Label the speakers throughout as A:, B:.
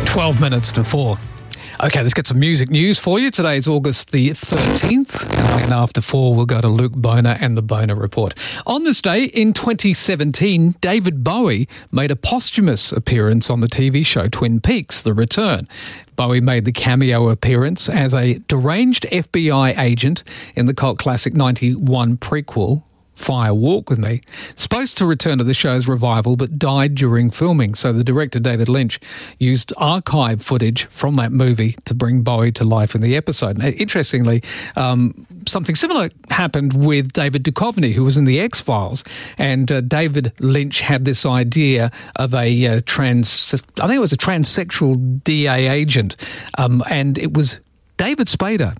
A: 12 minutes to 4. Okay, let's get some music news for you. Today is August the 13th, and after 4 we'll go to Luke Boner and the Boner Report. On this day in 2017, David Bowie made a posthumous appearance on the TV show Twin Peaks: The Return. Bowie made the cameo appearance as a deranged FBI agent in the cult classic 91 prequel, Fire Walk With Me, supposed to return to the show's revival but died during filming. So the director David Lynch used archive footage from that movie to bring Bowie to life in the episode. And interestingly, something similar happened with David Duchovny, who was in the X-Files, and David Lynch had this idea of a transsexual DA agent, and it was David Spader,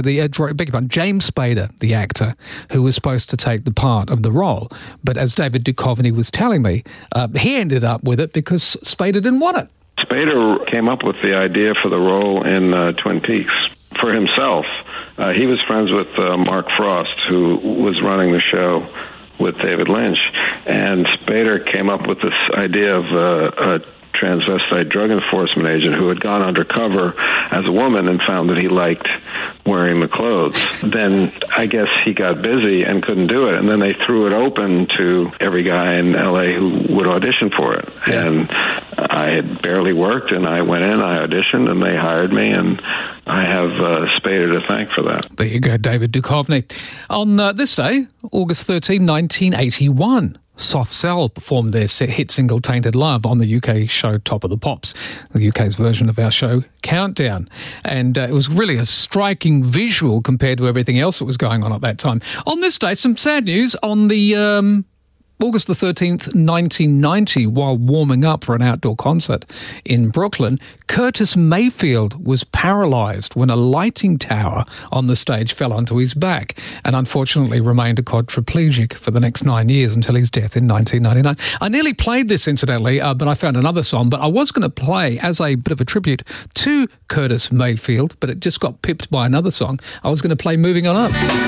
A: James Spader, the actor, who was supposed to take the part of the role. But as David Duchovny was telling me, he ended up with it because Spader didn't want it.
B: Spader came up with the idea for the role in Twin Peaks for himself. He was friends with Mark Frost, who was running the show with David Lynch. And Spader came up with this idea of a transvestite drug enforcement agent who had gone undercover as a woman and found that he liked wearing the clothes. Then I guess he got busy and couldn't do it, and then they threw it open to every guy in LA who would audition for it. Yeah. And I had barely worked, and I went in, I auditioned, and they hired me, and I have Spader to thank for that.
A: There you go, David Duchovny. On this day, August 13, 1981, Soft Cell performed their hit single Tainted Love on the UK show Top of the Pops, the UK's version of our show Countdown. And it was really a striking visual compared to everything else that was going on at that time. On this day, some sad news. On the August the 13th, 1990, while warming up for an outdoor concert in Brooklyn, Curtis Mayfield was paralysed when a lighting tower on the stage fell onto his back and unfortunately remained a quadriplegic for the next 9 years until his death in 1999. I nearly played this, incidentally, but I found another song. But I was going to play, as a bit of a tribute to Curtis Mayfield, but it just got pipped by another song. I was going to play Moving On Up.